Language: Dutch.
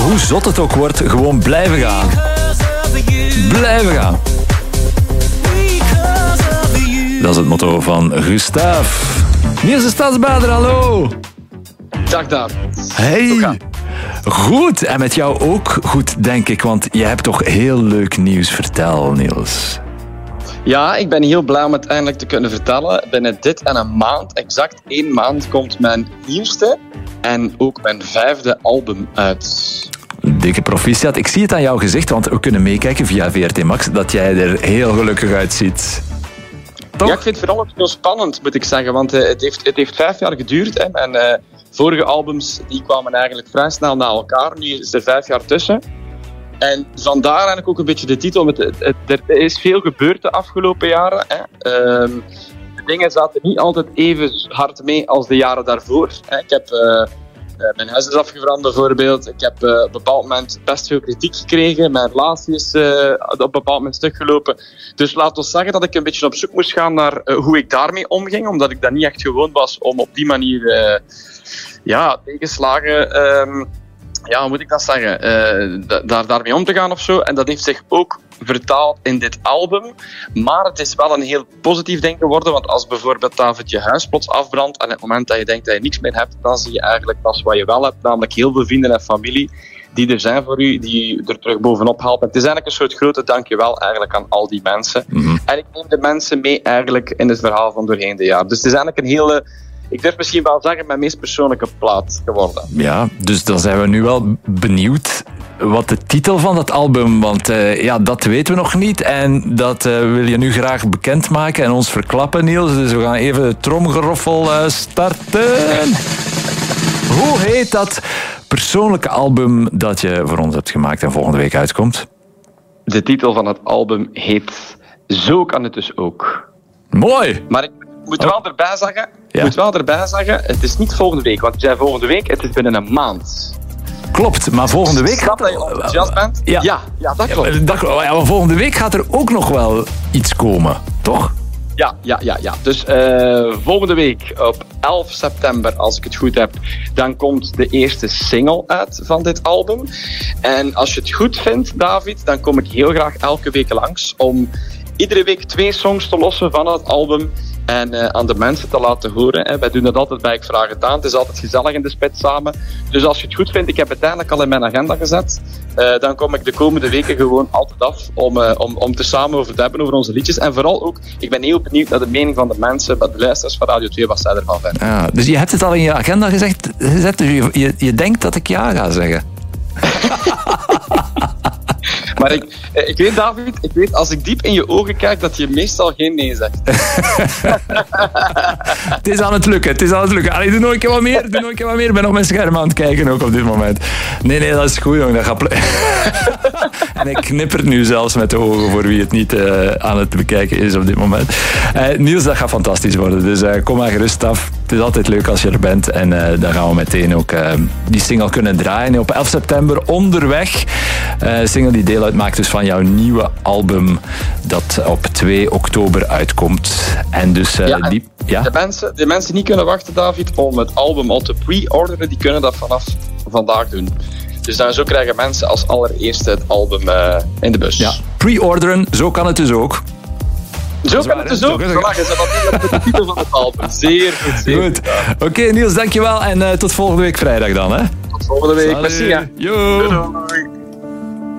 hoe zot het ook wordt, gewoon blijven gaan. Blijven gaan. Dat is het motto van Gustav. Niels de Stadsbader, hallo. Dag daar. Hey. Goed, en met jou ook goed, denk ik, want je hebt toch heel leuk nieuws. Vertel, Niels. Ja, ik ben heel blij om het eindelijk te kunnen vertellen. Binnen dit en een maand, exact 1 maand, komt mijn nieuwste en ook mijn 5e album uit. Dikke proficiat. Ik zie het aan jouw gezicht, want we kunnen meekijken via VRT Max, dat jij er heel gelukkig uitziet. Toch? Ja, ik vind het vooral ook heel spannend, moet ik zeggen, want het heeft 5 jaar geduurd. Hè. Mijn vorige albums die kwamen eigenlijk vrij snel na elkaar. Nu is er 5 jaar tussen. En vandaar eigenlijk ook een beetje de titel. Er is veel gebeurd de afgelopen jaren. Hè. De dingen zaten niet altijd even hard mee als de jaren daarvoor. Hè. Ik heb mijn huis is afgebrand bijvoorbeeld. Ik heb op een bepaald moment best veel kritiek gekregen. Mijn relatie is op een bepaald moment stuk gelopen. Dus laat ons zeggen dat ik een beetje op zoek moest gaan naar hoe ik daarmee omging. Omdat ik dat niet echt gewoon was om op die manier tegenslagen... hoe moet ik dat zeggen? Daarmee om te gaan of zo. En dat heeft zich ook vertaald in dit album. Maar het is wel een heel positief ding geworden. Want als bijvoorbeeld, David, je huis plots afbrandt en op het moment dat je denkt dat je niks meer hebt, dan zie je eigenlijk pas wat je wel hebt. Namelijk heel veel vrienden en familie die er zijn voor u, die je er terug bovenop helpen. Het is eigenlijk een soort grote dankjewel eigenlijk aan al die mensen. Mm-hmm. En ik neem de mensen mee eigenlijk in het verhaal van doorheen de jaar. Dus het is eigenlijk een hele... Ik durf misschien wel zeggen, mijn meest persoonlijke plaat geworden. Ja, dus dan zijn we nu wel benieuwd wat de titel van dat album, want dat weten we nog niet. En dat wil je nu graag bekendmaken en ons verklappen, Niels. Dus we gaan even het tromgeroffel starten. Hoe heet dat persoonlijke album dat je voor ons hebt gemaakt en volgende week uitkomt? De titel van het album heet Zo kan het dus ook. Mooi! Maar ik moet wel erbij zeggen, het is niet volgende week, want je zei volgende week, het is binnen een maand. Klopt, maar volgende week gaat... dat je enthousiast bent? Ja, dat klopt. Maar volgende week gaat er ook nog wel iets komen, toch? Ja. Dus volgende week op 11 september, als ik het goed heb, dan komt de eerste single uit van dit album. En als je het goed vindt, David, dan kom ik heel graag elke week langs om iedere week 2 songs te lossen van het album en aan de mensen te laten horen. Wij doen dat altijd bij Ik Vraag Het Aan. Het is altijd gezellig in de spit samen. Dus als je het goed vindt, ik heb het eigenlijk al in mijn agenda gezet. Dan kom ik de komende weken gewoon altijd af om te samen over te hebben over onze liedjes. En vooral ook, ik ben heel benieuwd naar de mening van de mensen, de luisteraars van Radio 2, wat zij ervan vinden. Ja, dus je hebt het al in je agenda gezet, dus je denkt dat ik ja ga zeggen. Maar ik weet, David, als ik diep in je ogen kijk, dat je meestal geen nee zegt. Het is aan het lukken. Allee, doe nog een keer wat meer. Ik ben op mijn scherm aan het kijken ook op dit moment. Nee, dat is goed, jongen. Dat gaat en ik knipper nu zelfs met de ogen voor wie het niet aan het bekijken is op dit moment. Niels, dat gaat fantastisch worden. Dus kom maar gerust af. Het is altijd leuk als je er bent. En dan gaan we meteen ook die single kunnen draaien. Op 11 september onderweg. Single die deel uitmaakt dus van jouw nieuwe album dat op 2 oktober uitkomt. En dus de mensen die niet kunnen wachten, David, om het album al te pre-orderen, die kunnen dat vanaf vandaag doen. Dus dan zo krijgen mensen als allereerste het album in de bus. Ja, pre-orderen, zo kan het dus ook. Zo kan het dus ook. Vandaag is dat de titel van het album. Zeer goed. Oké, Niels, dankjewel en tot volgende week vrijdag dan. Hè? Tot volgende week. Merci. Yo.